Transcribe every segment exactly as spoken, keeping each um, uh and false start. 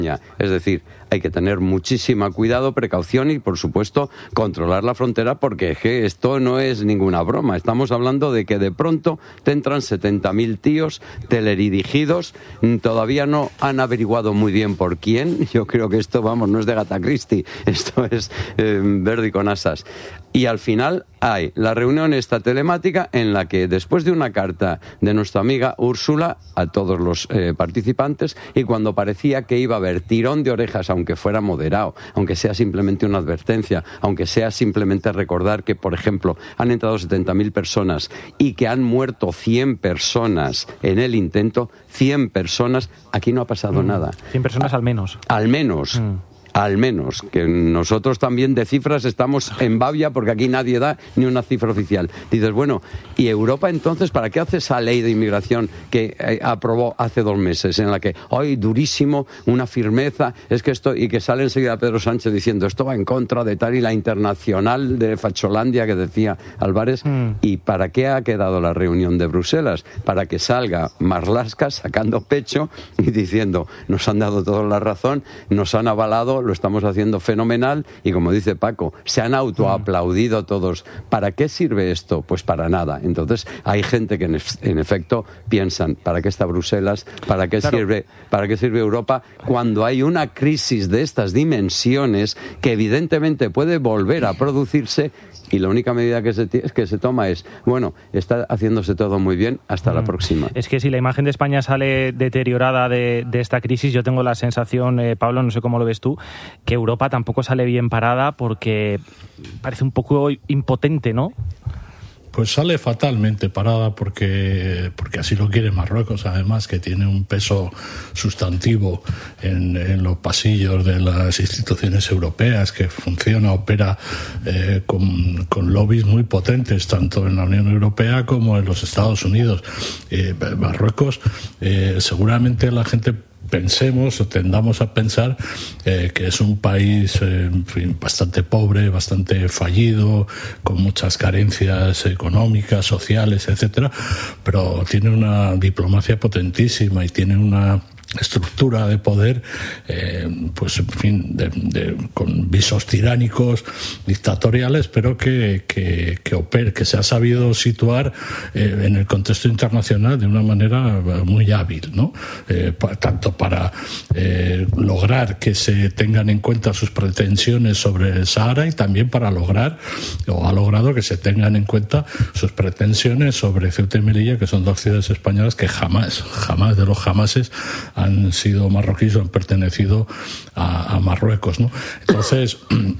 Es decir, hay que tener muchísima cuidado, precaución y, por supuesto, controlar la frontera, porque es que esto no es ninguna broma. Estamos hablando de que de pronto te entran setenta mil tíos teledirigidos. Todavía no han averiguado muy bien por quién. Yo creo que esto, vamos, no es de Agatha Christie. Esto es eh, Verdi con asas. Y al final hay la reunión esta telemática en la que, después de una carta de nuestra amiga Úrsula a todos los eh, participantes, y cuando parecía que iba a haber tirón de orejas, aunque fuera moderado, aunque sea simplemente una advertencia, aunque sea simplemente recordar que, por ejemplo, han entrado setenta mil personas y que han muerto cien personas en el intento, cien personas, aquí no ha pasado mm, nada. cien personas al menos. Al menos. Mm. Al menos, que nosotros también de cifras estamos en babia porque aquí nadie da ni una cifra oficial. Dices, bueno, ¿y Europa entonces para qué hace esa ley de inmigración que eh, aprobó hace dos meses en la que, ¡ay, durísimo, una firmeza, es que esto, y que sale enseguida Pedro Sánchez diciendo esto va en contra de tal y la internacional de Facholandia que decía Álvarez? Mm. ¿Y para qué ha quedado la reunión de Bruselas? Para que salga Marlaska sacando pecho y diciendo, nos han dado toda la razón, nos han avalado, lo estamos haciendo fenomenal, y como dice Paco, se han autoaplaudido todos. ¿Para qué sirve esto? Pues para nada. Entonces hay gente que en, en efecto piensan, ¿para qué está Bruselas? ¿Para qué claro. sirve, para qué sirve Europa? Cuando hay una crisis de estas dimensiones que evidentemente puede volver a producirse, y la única medida que se, que se toma es, bueno, está haciéndose todo muy bien, hasta mm. la próxima. Es que si la imagen de España sale deteriorada de, de esta crisis, yo tengo la sensación, eh, Pablo, no sé cómo lo ves tú, que Europa tampoco sale bien parada porque parece un poco impotente, ¿no? Pues sale fatalmente parada porque porque así lo quiere Marruecos, además, que tiene un peso sustantivo en, en los pasillos de las instituciones europeas, que funciona, opera eh, con, con lobbies muy potentes, tanto en la Unión Europea como en los Estados Unidos. Eh, Marruecos, eh, seguramente la gente pensemos o tendamos a pensar eh, que es un país eh, en fin, bastante pobre, bastante fallido, con muchas carencias económicas, sociales, etcétera, pero tiene una diplomacia potentísima y tiene una estructura de poder, eh, pues en fin, de, de, con visos tiránicos, dictatoriales, pero que que que, opera, que se ha sabido situar eh, en el contexto internacional de una manera muy hábil, ¿no? Eh, pa, tanto para eh, lograr que se tengan en cuenta sus pretensiones sobre el Sahara, y también para lograr, o ha logrado que se tengan en cuenta sus pretensiones sobre Ceuta y Melilla, que son dos ciudades españolas que jamás, jamás de los jamases han sido marroquíes o han pertenecido a, a Marruecos, ¿no? Entonces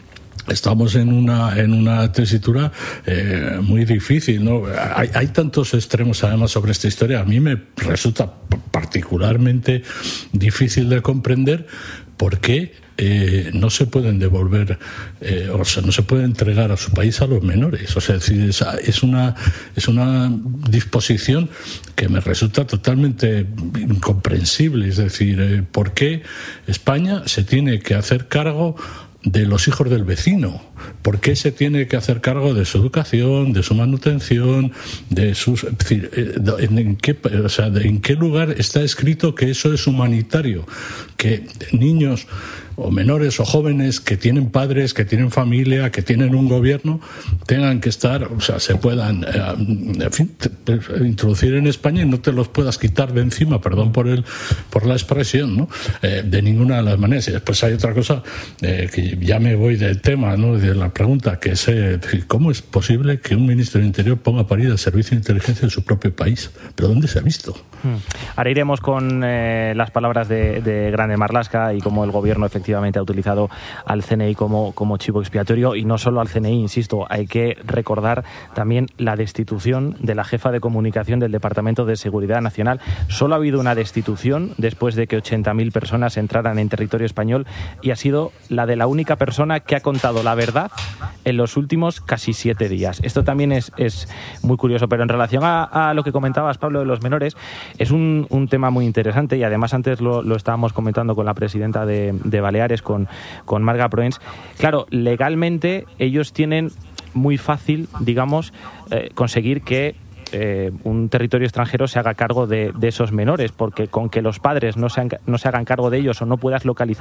estamos en una en una tesitura eh, muy difícil, ¿no? Hay, hay tantos extremos además sobre esta historia. A mí me resulta particularmente difícil de comprender por qué Eh, no se pueden devolver, eh, o sea, no se puede entregar a su país a los menores. O sea, es, decir, es, es una es una disposición que me resulta totalmente incomprensible. Es decir, eh, ¿por qué España se tiene que hacer cargo de los hijos del vecino? ¿Por qué se tiene que hacer cargo de su educación, de su manutención, de sus, es decir, en, en qué, o sea, en qué lugar está escrito que eso es humanitario? Que niños o menores o jóvenes que tienen padres, que tienen familia, que tienen un gobierno, tengan que estar, o sea, se puedan, eh, en fin, te, te, introducir en España y no te los puedas quitar de encima, perdón por el por la expresión, ¿no? Eh, de ninguna de las maneras. Y después hay otra cosa, eh, que ya me voy del tema, ¿no? De la pregunta, que es, eh, ¿cómo es posible que un ministro del Interior ponga a parir al servicio de inteligencia de su propio país? ¿Pero dónde se ha visto? Hmm. Ahora iremos con eh, las palabras de, de Grande Marlaska y cómo el gobierno efectivamente ha utilizado al C N I como, como chivo expiatorio, y no solo al C N I, insisto, hay que recordar también la destitución de la jefa de comunicación del Departamento de Seguridad Nacional. Solo ha habido una destitución después de que ochenta mil personas entraran en territorio español, y ha sido la de la única persona que ha contado la verdad en los últimos casi siete días. Esto también es, es muy curioso, pero en relación a, a lo que comentabas, Pablo, de los menores, es un, un tema muy interesante, y además antes lo, lo estábamos comentando con la presidenta de, de Baleares, con, con Marga Proens. Claro, legalmente ellos tienen muy fácil, digamos, eh, conseguir que eh, un territorio extranjero se haga cargo de, de esos menores, porque con que los padres no se, no se hagan cargo de ellos o no puedas localizar